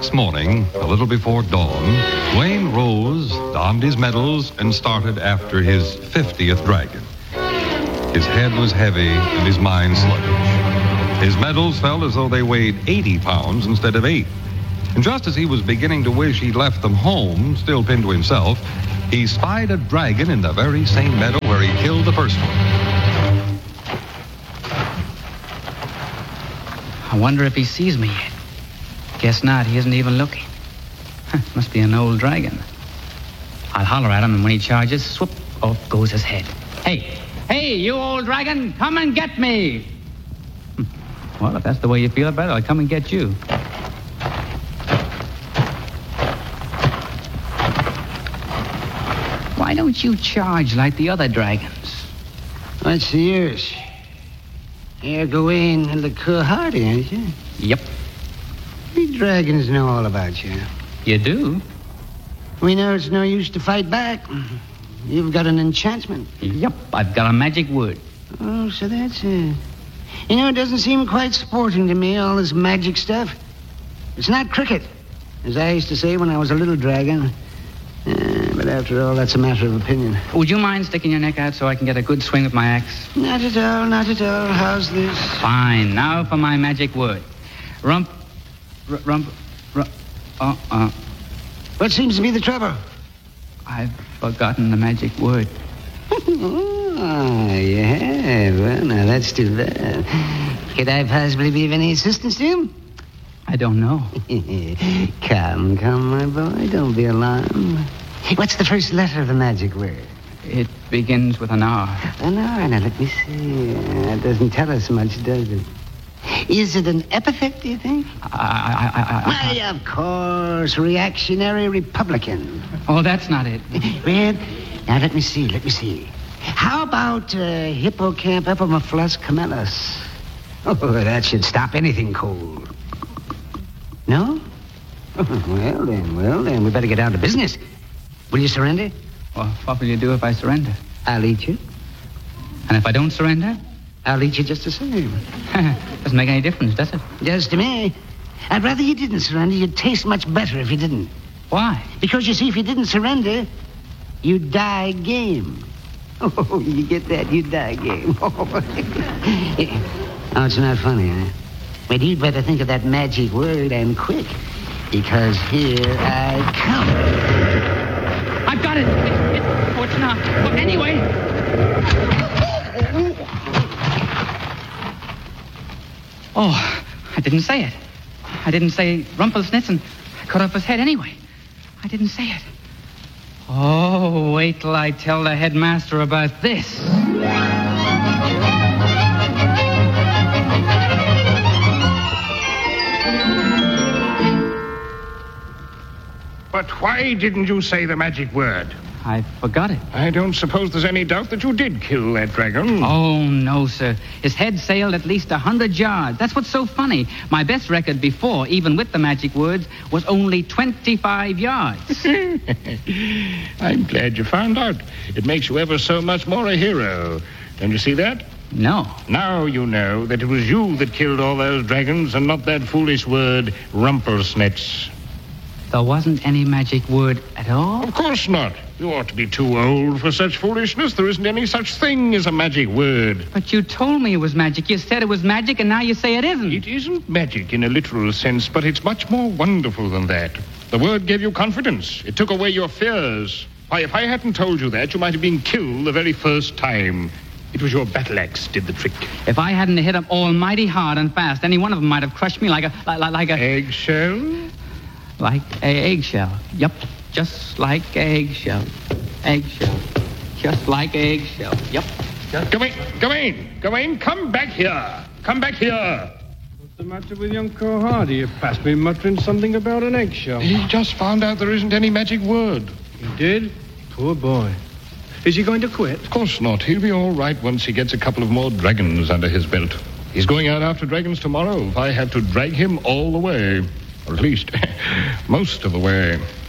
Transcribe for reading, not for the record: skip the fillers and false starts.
next morning, a little before dawn, Dwayne rose, donned his medals, and started after his 50th dragon. His head was heavy and his mind sluggish. His medals felt as though they weighed 80 pounds instead of 8. And just as he was beginning to wish he'd left them home, still pinned to himself, he spied a dragon in the very same meadow where he killed the first one. I wonder if he sees me yet. Guess not. He isn't even looking. Must be an old dragon. I'll holler at him, and when he charges, swoop, off goes his head. Hey, you old dragon, come and get me. Well, if that's the way you feel about it, I'll come and get you. Why don't you charge like the other dragons? What's the use? You're Gawain and the Cohorty, aren't you? Yep. We dragons know all about you. You do? We know it's no use to fight back. You've got an enchantment. Yep, I've got a magic word. Oh, so that's it. You know, it doesn't seem quite sporting to me, all this magic stuff. It's not cricket, as I used to say when I was a little dragon. But after all, that's a matter of opinion. Would you mind sticking your neck out so I can get a good swing with my axe? Not at all, not at all. How's this? Fine. Now for my magic word. What seems to be the trouble? I've forgotten the magic word. Oh, you have? Well, now, that's too bad. Could I possibly be of any assistance to you? I don't know. Come, my boy. Don't be alarmed. What's the first letter of the magic word? It begins with an R. An R? Now, let me see. That doesn't tell us much, does it? Is it an epithet, do you think? Why, of course. Reactionary Republican. Oh, that's not it. Well, now, let me see. How about Hippocamp Epimetheus camelus? Oh, that should stop anything cold. No? Well, then, we better get down to business. Will you surrender? Well, what will you do if I surrender? I'll eat you. And if I don't surrender? I'll eat you just the same. Doesn't make any difference, does it? Just to me. I'd rather you didn't surrender. You'd taste much better if you didn't. Why? Because, you see, if you didn't surrender, you'd die game. Oh, you get that? You'd die game. Oh, it's not funny, huh? But you'd better think of that magic word and quick. Because here I come. I've got it. It's not. Well, anyway. Oh, I didn't say it. I didn't say Rumpelstiltskin. I cut off his head anyway. I didn't say it. Oh, wait till I tell the headmaster about this. But why didn't you say the magic word? I forgot it. I don't suppose there's any doubt that you did kill that dragon. Oh, no, sir. His head sailed at least 100 yards. That's what's so funny. My best record before, even with the magic words, was only 25 yards. I'm glad you found out. It makes you ever so much more a hero. Don't you see that? No. Now you know that it was you that killed all those dragons and not that foolish word, Rumpelstiltskin. There wasn't any magic word at all? Of course not. You ought to be too old for such foolishness. There isn't any such thing as a magic word. But you told me it was magic. You said it was magic, and now you say it isn't. It isn't magic in a literal sense, but it's much more wonderful than that. The word gave you confidence. It took away your fears. Why, if I hadn't told you that, you might have been killed the very first time. It was your battle axe did the trick. If I hadn't hit them almighty hard and fast, any one of them might have crushed me like a... Eggshell? Like an eggshell. Yep, just like an eggshell. Eggshell. Just like an eggshell. Yep. Gawain, come back here. Come back here. What's the matter with young Cohorty? You passed me muttering something about an eggshell. He just found out there isn't any magic word. He did? Poor boy. Is he going to quit? Of course not. He'll be all right once he gets a couple of more dragons under his belt. He's going out after dragons tomorrow if I have to drag him all the way. Or at least, most of the way.